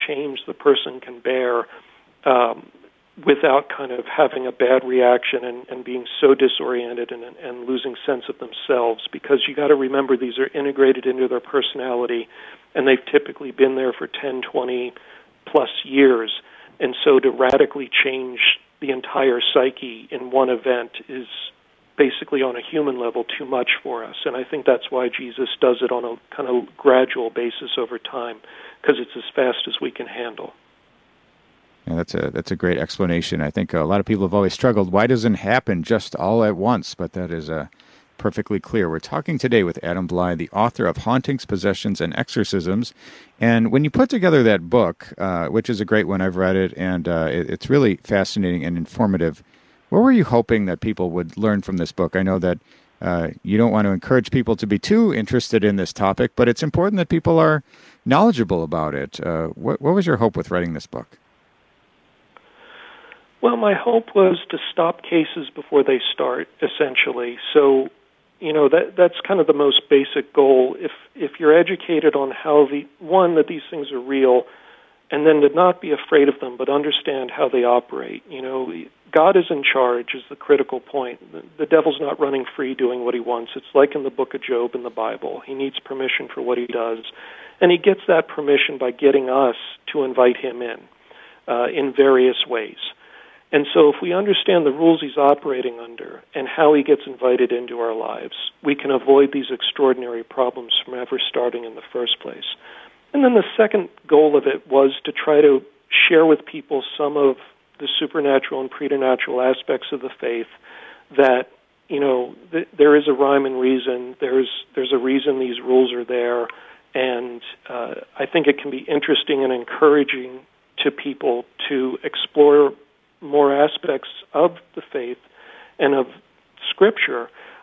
change the person can bear without kind of having a bad reaction and being so disoriented and losing sense of themselves, because you got to remember these are integrated into their personality, and they've typically been there for 10, 20 plus years. And so to radically change the entire psyche in one event is basically on a human level too much for us. And I think that's why Jesus does it on a kind of gradual basis over time, because it's as fast as we can handle. Yeah, that's a great explanation. I think a lot of people have always struggled. Why doesn't it happen just all at once? But that is perfectly clear. We're talking today with Adam Blai, the author of Hauntings, Possessions, and Exorcisms. And when you put together that book, which is a great one, I've read it, and it's really fascinating and informative, what were you hoping that people would learn from this book? I know that you don't want to encourage people to be too interested in this topic, but it's important that people are knowledgeable about it. What was your hope with writing this book? Well, my hope was to stop cases before they start, essentially. So, that's kind of the most basic goal. If you're educated on how that these things are real, and then to not be afraid of them, but understand how they operate. God is in charge is the critical point. The devil's not running free doing what he wants. It's like in the book of Job in the Bible. He needs permission for what he does, and he gets that permission by getting us to invite him in various ways. And so if we understand the rules he's operating under and how he gets invited into our lives, we can avoid these extraordinary problems from ever starting in the first place. And then the second goal of it was to try to share with people some of the supernatural and preternatural aspects of the faith that, there is a rhyme and reason, there's a reason these rules are there, and I think it can be interesting and encouraging to people to explore more aspects of the faith and of Scripture.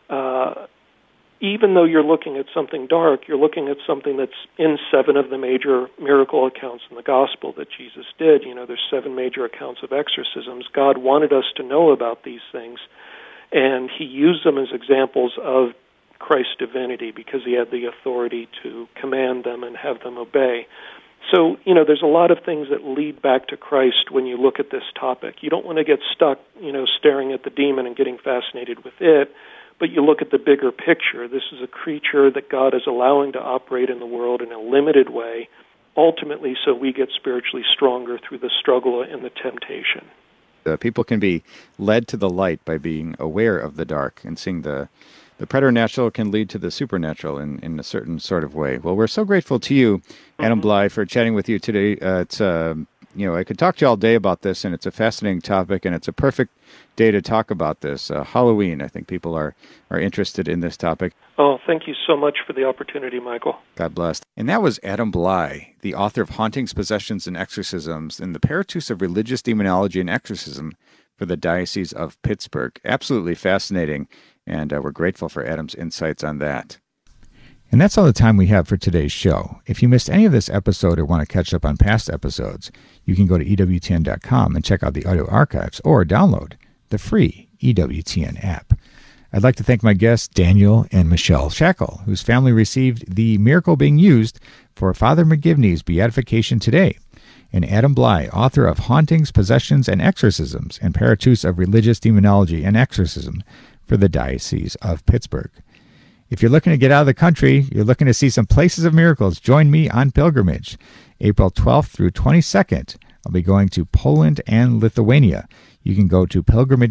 Even though you're looking at something dark, you're looking at something that's in 7 of the major miracle accounts in the gospel that Jesus did. There's 7 major accounts of exorcisms. God wanted us to know about these things, and he used them as examples of Christ's divinity because he had the authority to command them and have them obey. So, there's a lot of things that lead back to Christ when you look at this topic. You don't want to get stuck, staring at the demon and getting fascinated with it, but you look at the bigger picture. This is a creature that God is allowing to operate in the world in a limited way, ultimately so we get spiritually stronger through the struggle and the temptation. People can be led to the light by being aware of the dark, and seeing the preternatural can lead to the supernatural in a certain sort of way. Well, we're so grateful to you, Adam Blai, for chatting with you today. It's I could talk to you all day about this, and it's a fascinating topic, and it's a perfect day to talk about this. Halloween, I think people are interested in this topic. Oh, thank you so much for the opportunity, Michael. God bless. And that was Adam Blai, the author of Hauntings, Possessions, and Exorcisms, and the Paratus of Religious Demonology and Exorcism for the Diocese of Pittsburgh. Absolutely fascinating, and we're grateful for Adam's insights on that. And that's all the time we have for today's show. If you missed any of this episode or want to catch up on past episodes, you can go to EWTN.com and check out the audio archives or download the free EWTN app. I'd like to thank my guests, Daniel and Michelle Shackle, whose family received the miracle being used for Father McGivney's beatification today, and Adam Blai, author of Hauntings, Possessions, and Exorcisms, and Paratus of Religious Demonology and Exorcism for the Diocese of Pittsburgh. If you're looking to get out of the country, you're looking to see some places of miracles, join me on pilgrimage. April 12th through 22nd, I'll be going to Poland and Lithuania. You can go to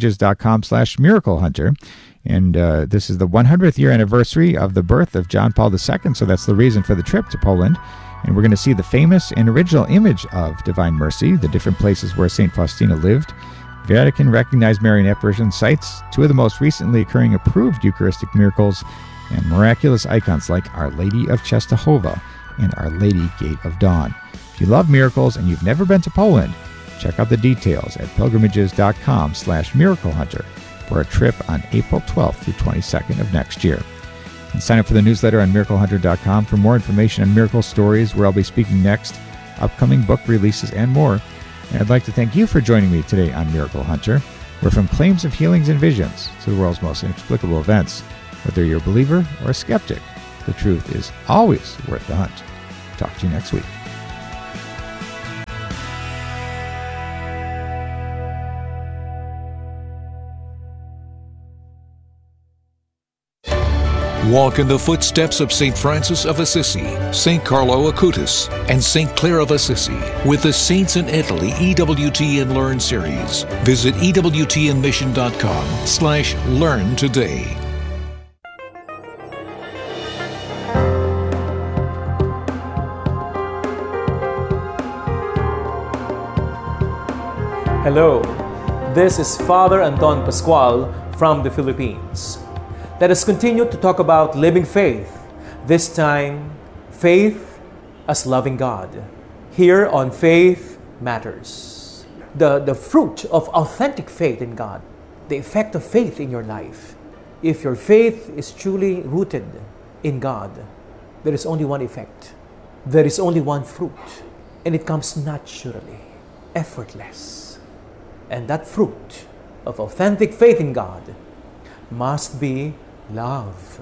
pilgrimages.com/miraclehunter. And this is the 100th year anniversary of the birth of John Paul II, so that's the reason for the trip to Poland. And we're going to see the famous and original image of Divine Mercy, the different places where St. Faustina lived, Vatican-recognized Marian apparition sites, 2 of the most recently occurring approved Eucharistic miracles, and miraculous icons like Our Lady of Czestochowa and Our Lady Gate of Dawn. If you love miracles and you've never been to Poland, check out the details at pilgrimages.com/miraclehunter for a trip on April 12th through 22nd of next year. And sign up for the newsletter on miraclehunter.com for more information on miracle stories, where I'll be speaking next, upcoming book releases, and more. And I'd like to thank you for joining me today on Miracle Hunter, where from claims of healings and visions to the world's most inexplicable events, whether you're a believer or a skeptic, the truth is always worth the hunt. Talk to you next week. Walk in the footsteps of St. Francis of Assisi, St. Carlo Acutis, and St. Clare of Assisi with the Saints in Italy EWTN Learn series. Visit EWTNmission.com/learn today. Hello, this is Father Anton Pascual from the Philippines. Let us continue to talk about living faith, this time, faith as loving God, here on Faith Matters. The fruit of authentic faith in God, the effect of faith in your life. If your faith is truly rooted in God, there is only one effect. There is only one fruit, and it comes naturally, effortless. And that fruit of authentic faith in God must be love.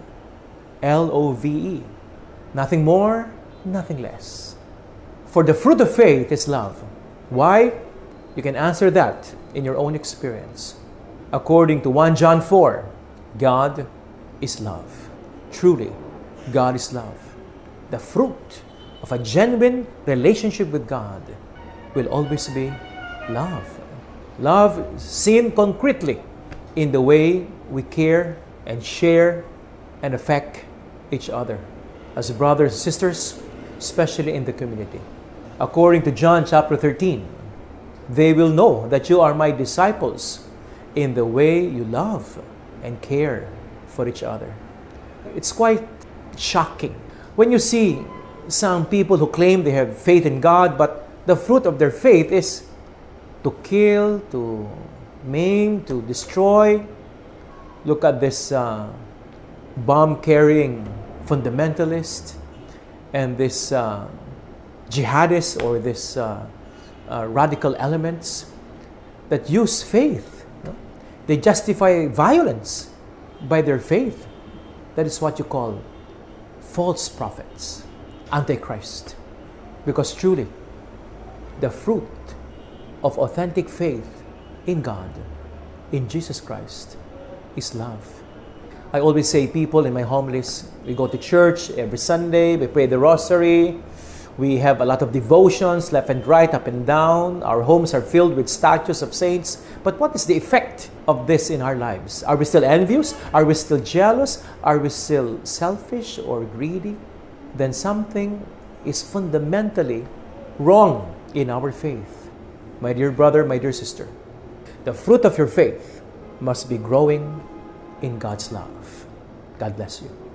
Love. Nothing more, nothing less. For the fruit of faith is love. Why? You can answer that in your own experience. According to 1 John 4, God is love. Truly, God is love. The fruit of a genuine relationship with God will always be love. Love is seen concretely in the way we care and share and affect each other as brothers and sisters, especially in the community. According to John chapter 13, they will know that you are my disciples in the way you love and care for each other. It's quite shocking when you see some people who claim they have faith in God, but the fruit of their faith is to kill, to maim, to destroy. Look at this bomb-carrying fundamentalist and this jihadist or this radical elements that use faith. They justify violence by their faith. That is what you call false prophets, Antichrist. Because truly, the fruit of authentic faith in God, in Jesus Christ, is love. I always say, people in my homilies, we go to church every Sunday, we pray the rosary, we have a lot of devotions left and right, up and down. Our homes are filled with statues of saints. But what is the effect of this in our lives? Are we still envious? Are we still jealous? Are we still selfish or greedy? Then something is fundamentally wrong in our faith. My dear brother, my dear sister, the fruit of your faith must be growing in God's love. God bless you.